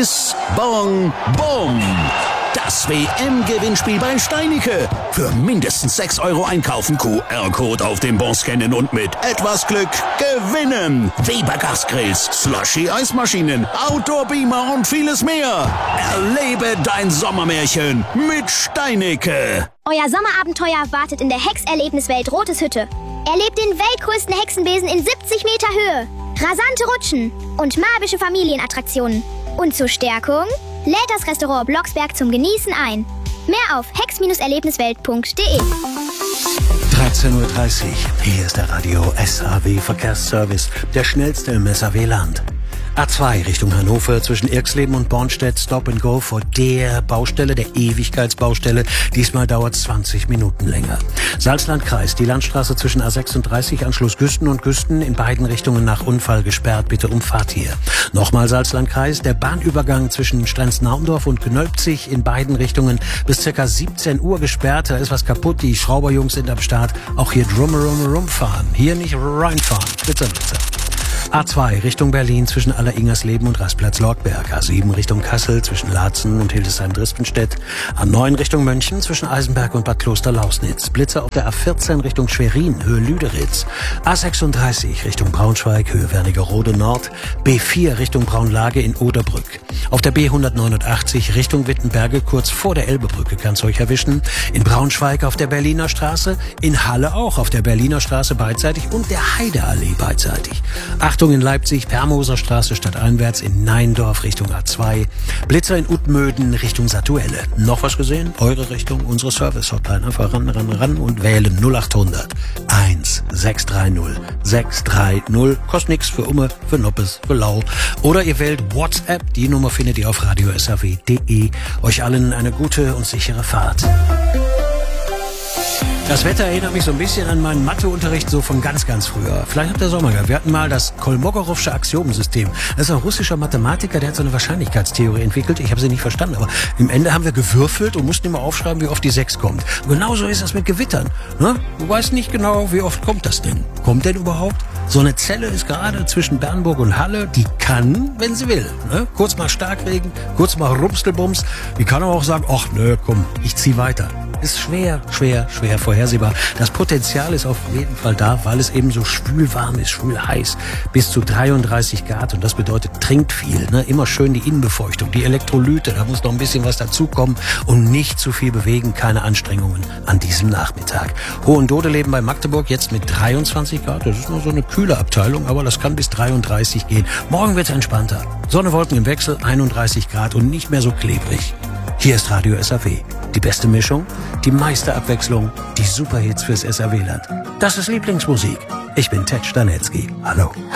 Biss, Bong, Bum. Das WM-Gewinnspiel bei Steinike. Für mindestens 6 € einkaufen, QR-Code auf dem Bon scannen und mit etwas Glück gewinnen. Weber Gasgrills, Slushy-Eismaschinen, Outdoor-Beamer und vieles mehr. Erlebe dein Sommermärchen mit Steinike. Euer Sommerabenteuer wartet in der Hexerlebniswelt Rotes Hütte. Erlebt den weltgrößten Hexenbesen in 70 Meter Höhe, rasante Rutschen und magische Familienattraktionen. Und zur Stärkung lädt das Restaurant Blocksberg zum Genießen ein. Mehr auf hex-erlebniswelt.de. 13:30 Uhr. Hier ist der Radio SAW Verkehrsservice, der schnellste im SAW-Land. A2 Richtung Hannover zwischen Irxleben und Bornstedt, Stop and Go vor der Baustelle, der Ewigkeitsbaustelle. Diesmal dauert 20 Minuten länger. Salzlandkreis, die Landstraße zwischen A36 Anschluss Güsten und Güsten in beiden Richtungen nach Unfall gesperrt. Bitte umfahrt hier. Nochmal Salzlandkreis, der Bahnübergang zwischen Strenz-Naundorf und Gnölpzig in beiden Richtungen bis ca. 17 Uhr gesperrt. Da ist was kaputt, die Schrauberjungs sind am Start. Auch hier drum fahren. Hier nicht reinfahren. Bitte. A2 Richtung Berlin zwischen Alleringersleben und Rastplatz-Lortberg. A7 Richtung Kassel zwischen Laatzen und Hildesheim-Drispenstedt. A9 Richtung München zwischen Eisenberg und Bad Kloster-Lausnitz. Blitzer auf der A14 Richtung Schwerin, Höhe Lüderitz. A36 Richtung Braunschweig, Höhe Wernigerode Nord. B4 Richtung Braunlage in Oderbrück. Auf der B189 Richtung Wittenberge, kurz vor der Elbebrücke, kann's euch erwischen. In Braunschweig auf der Berliner Straße. In Halle auch auf der Berliner Straße beidseitig und der Heideallee beidseitig. Achtung in Leipzig, Permoser Straße stadteinwärts in Neindorf Richtung A2. Blitzer in Utmöden Richtung Satuelle. Noch was gesehen? Eure Richtung, unsere Service-Hotline. Einfach ran und wählen 0800 1630 630. Kostet nix für Umme, für Noppes, für Lau. Oder ihr wählt WhatsApp. Die Nummer findet ihr auf radiosaw.de. Euch allen eine gute und sichere Fahrt. Das Wetter erinnert mich so ein bisschen an meinen Matheunterricht so von ganz, ganz früher. Vielleicht habt ihr das auch mal gehört. Wir hatten mal das Kolmogorowsche Axiomensystem. Das ist ein russischer Mathematiker, der hat so eine Wahrscheinlichkeitstheorie entwickelt. Ich habe sie nicht verstanden, aber im Ende haben wir gewürfelt und mussten immer aufschreiben, wie oft die 6 kommt. Und genauso ist das mit Gewittern. Ne? Du weißt nicht genau, wie oft kommt das denn. Kommt denn überhaupt? So eine Zelle ist gerade zwischen Bernburg und Halle, die kann, wenn sie will. Ne? Kurz mal Starkregen, kurz mal Rumstelbums. Die kann aber auch sagen, ach nö, komm, ich zieh weiter. Ist schwer vorhersehbar. Das Potenzial ist auf jeden Fall da, weil es eben so schwül warm ist, schwül heiß, bis zu 33 Grad. Und das bedeutet, trinkt viel, ne? Immer schön die Innenbefeuchtung, die Elektrolyte, da muss noch ein bisschen was dazukommen und nicht zu viel bewegen, keine Anstrengungen an diesem Nachmittag. Hohendodeleben bei Magdeburg jetzt mit 23 Grad, das ist nur so eine kühle Abteilung, aber das kann bis 33 gehen. Morgen wird's entspannter. Sonne, Wolken im Wechsel, 31 Grad und nicht mehr so klebrig. Hier ist Radio SAW. Die beste Mischung, die meiste Abwechslung, die Superhits fürs SAW-Land. Das ist Lieblingsmusik. Ich bin Ted Stanetzky. Hallo.